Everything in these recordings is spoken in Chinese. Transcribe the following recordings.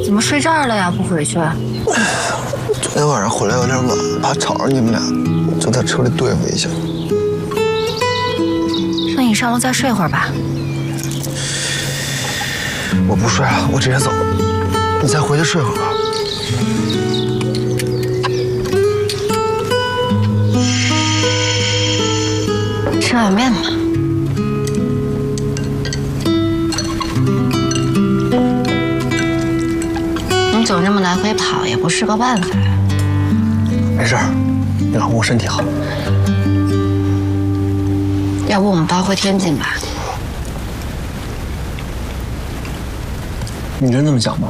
怎么睡这儿了呀？不回去？ 昨天晚上回来有点晚，怕吵着你们俩，就在车里对付一下。 那你上楼再睡会儿吧。 我不睡了，我直接走。你再回去睡会儿吧。 吃碗面吧。你总这么来回跑也不是个办法。 没事儿，你老公身体好。 要不我们包回天津吧？ 你真这么想吗？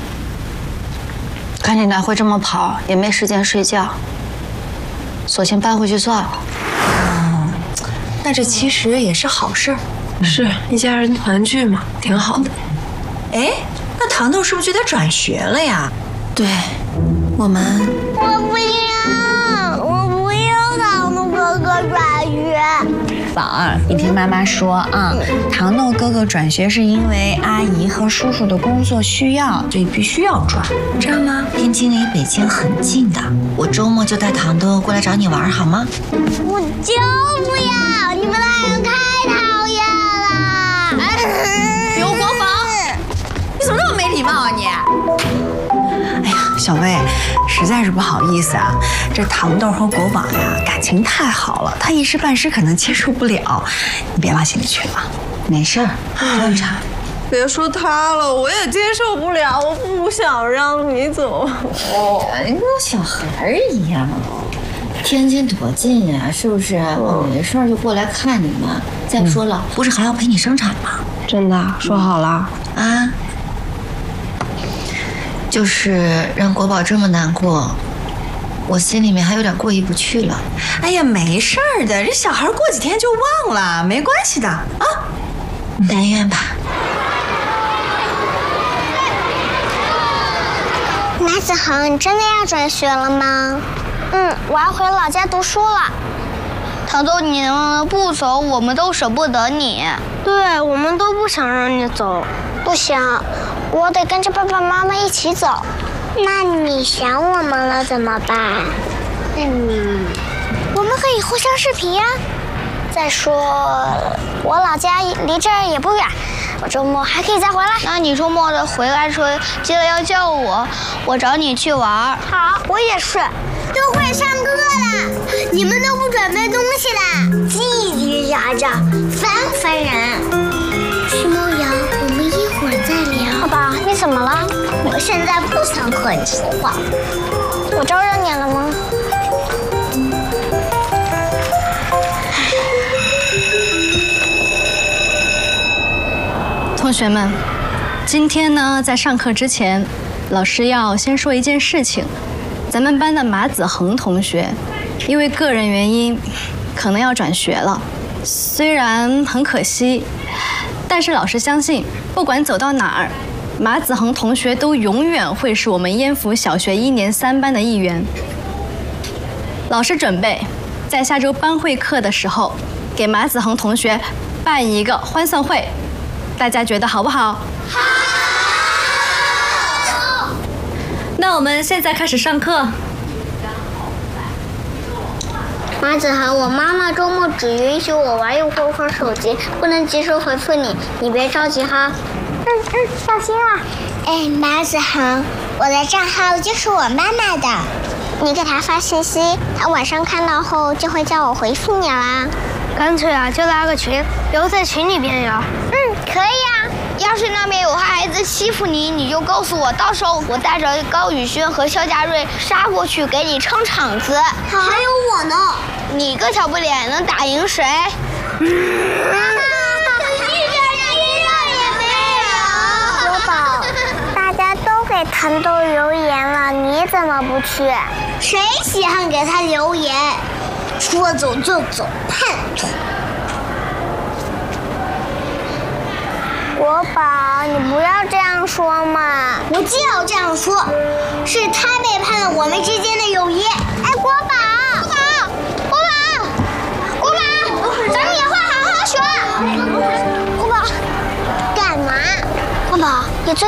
看你来回这么跑，也没时间睡觉，索性搬回去算了。 那这其实也是好事儿，是一家人团聚嘛，挺好的。哎，那糖豆是不是就得转学了呀？ 对，我们。 我不要，我不要糖豆哥哥转学。 宝儿，你听妈妈说啊，糖豆哥哥转学是因为阿姨和叔叔的工作需要，所以必须要转。 这样吗？ 天津离北京很近的，我周末就带糖豆过来找你玩，好吗？ 我就不要，你们大人太讨厌了。 刘国防，你怎么那么没礼貌啊你？ 哎呀，小薇，实在是不好意思啊，这糖豆和国宝呀感情太好了，他一时半时可能接受不了，你别往心里去了。 没事儿，正常。 别说他了，我也接受不了，我不想让你走。 跟小孩一样。天津多近呀，是不是？我没事就过来看你们。再说了，不是还要陪你生产吗？ 真的说好了啊，就是让国宝这么难过，我心里面还有点过意不去了。 哎呀，没事儿的，这小孩过几天就忘了，没关系的啊。 但愿吧。 马子恒，你真的要转学了吗？我要回老家读书了。糖豆，你能不走，我们都舍不得你。对，我们都不想让你走。不行，我得跟着爸爸妈妈一起走。那你想我们了怎么办？我们可以互相视频呀。再说，我老家离这儿也不远，我周末还可以再回来。那你周末的回来时记得要叫我，我找你去玩。好，我也是。都快上课了，你们都不准备东西了，叽叽喳喳，烦人。徐梦瑶，我们一会儿再聊。爸爸，你怎么了？我现在不想和你说话。我招惹你了吗？ 同学们，今天呢，在上课之前，老师要先说一件事情。咱们班的马子恒同学，因为个人原因，可能要转学了。虽然很可惜，但是老师相信，不管走到哪儿，马子恒同学都永远会是我们燕府小学1年3班的一员。老师准备在下周班会课的时候，给马子恒同学办一个欢送会，大家觉得好不好？好。那我们现在开始上课。 马子恒，我妈妈周末只允许我玩一会儿手机，不能及时回复你，你别着急哈。放心啦。哎，马子恒，我的账号就是我妈妈的，你给她发信息，她晚上看到后就会叫我回复你啦。干脆啊，就拉个群，留在群里边聊。可以啊。要是那边有孩子欺负你，你就告诉我，到时候我带着高宇轩和肖家瑞杀过去给你撑场子。还有我呢，你个小不脸能打赢谁？一点激动也没有。国宝，大家都给糖豆留言了，你怎么不去？谁喜欢给他留言？说走就走，叛徒！国宝，你不要这样说嘛！我就要这样说，是他背叛了我们之间的友谊。哎，国宝，国宝，咱们以后好好学。国宝，干嘛？国宝，你最